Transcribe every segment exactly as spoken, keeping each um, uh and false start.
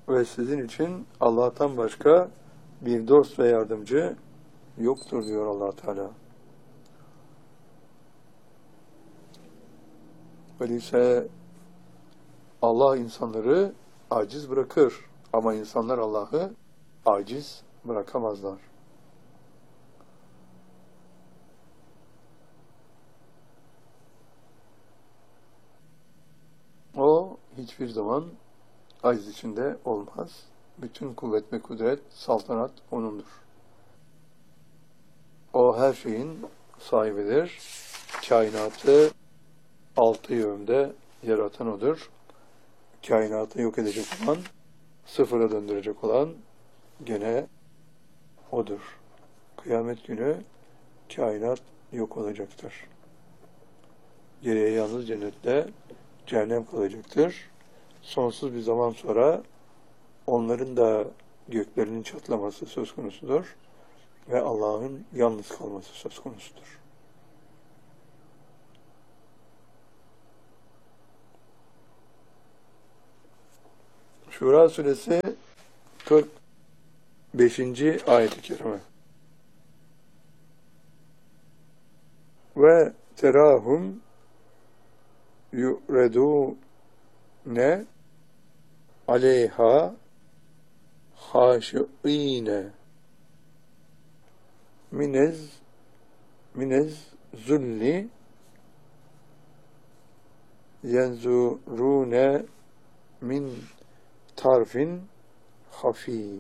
ve sizin için Allah'tan başka bir dost ve yardımcı yoktur diyor Allah Teala. Öyleyse Allah insanları aciz bırakır ama insanlar Allah'ı aciz bırakamazlar. O hiçbir zaman aciz içinde olmaz. Bütün kuvvet ve kudret, saltanat O'nundur. O her şeyin sahibidir. Kainatı altı yönde yaratan O'dur. Kainatı yok edecek olan, sıfıra döndürecek olan gene O'dur. Kıyamet günü kainat yok olacaktır. Geriye yalnız cennette cehennem kalacaktır. Sonsuz bir zaman sonra onların da göklerinin çatlaması söz konusudur ve Allah'ın yalnız kalması söz konusudur. Şura suresi kırk beşinci ayet-i kerime. Ve terahum yu'redûne aleyha haşi'ine minez minez zulli yenzurune min tarfin hafi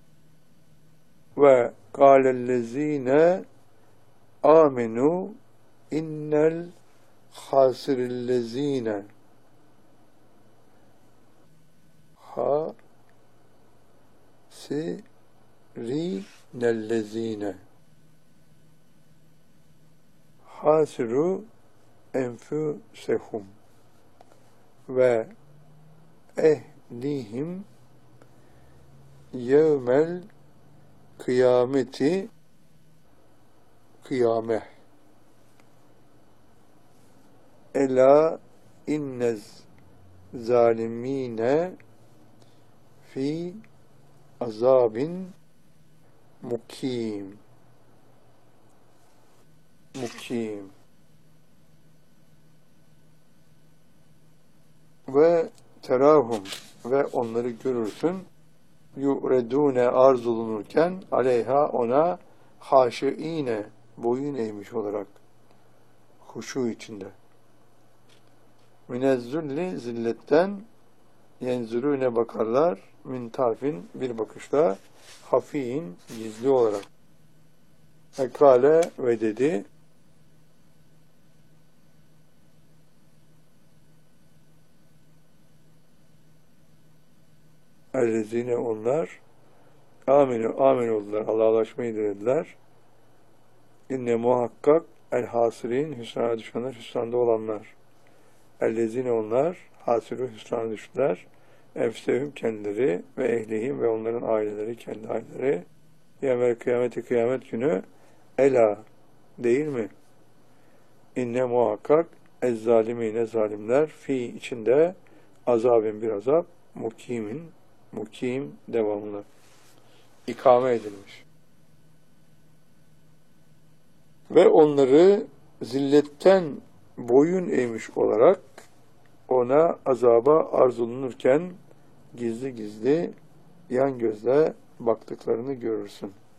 ve kâlellezîne âmenû innel hasirillezîne ha sirinellezîne hasiru enfusehum ve ehlihim yevmel kıyameti kıyame ela innez zalimine fi azabin mukim mukim ve terahum ve onları görürsün yu'redûne arz olunurken aleyha ona haşiine boyun eğmiş olarak huşu içinde minezzülli zilletten yenzürüne bakarlar min tarfin bir bakışla hafiin gizli olarak ekale ve dedi ellezine onlar amin amin oldular Allah'laşmayı dilediler inne muhakkak el hasirin hüsrana düşenler hüsranda olanlar ellezine onlar hasiru hüsrana düştüler enfsehum kendileri ve ehlihim ve onların aileleri kendi aileleri yevmel kıyameti kıyamet günü ela değil mi inne muhakkak ez zalimine zalimler fi içinde azabın bir azap mukimin mukim devamlı ikame edilmiş ve onları zilletten boyun eğmiş olarak ona azaba arz olunurken gizli gizli yan gözle baktıklarını görürsün.